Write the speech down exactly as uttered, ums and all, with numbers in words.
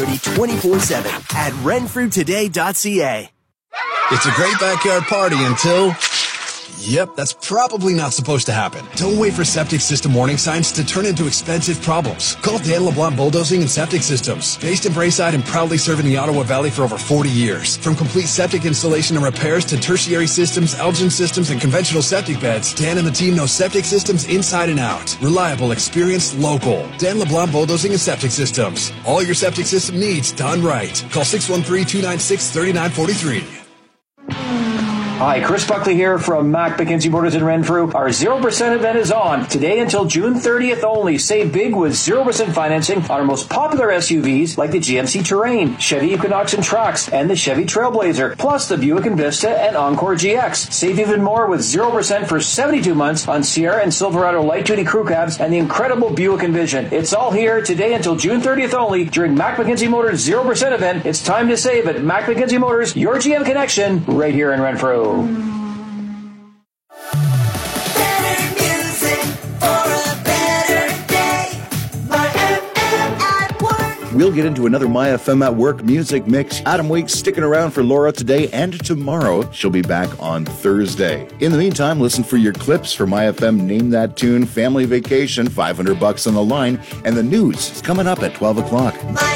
twenty-four seven at renfrew today dot c a. It's a great backyard party until... Yep, that's probably not supposed to happen. Don't wait for septic system warning signs to turn into expensive problems. Call Dan LeBlanc Bulldozing and Septic Systems. Based in Braeside and proudly serving the Ottawa Valley for over forty years. From complete septic installation and repairs to tertiary systems, Elgin systems, and conventional septic beds, Dan and the team know septic systems inside and out. Reliable, experienced, local. Dan LeBlanc Bulldozing and Septic Systems. All your septic system needs done right. Call six one three, two nine six, three nine four three. Hi, Chris Buckley here from Mac McKenzie Motors in Renfrew. Our zero percent event is on today until June thirtieth only. Save big with zero percent financing on our most popular S U Vs like the G M C Terrain, Chevy Equinox and Trax, and the Chevy Trailblazer, plus the Buick Envista and Encore G X. Save even more with zero percent for seventy-two months on Sierra and Silverado light-duty crew cabs and the incredible Buick Envision. It's all here today until June thirtieth only during Mac McKenzie Motors zero percent event. It's time to save at Mac McKenzie Motors, your G M connection, right here in Renfrew. We'll get into another My F M at Work music mix. Adam Weeks sticking around for Laura today and tomorrow. She'll be back on Thursday. In the meantime, listen for your clips for My F M Name That Tune, Family Vacation, five hundred bucks on the line, and the news is coming up at twelve o'clock.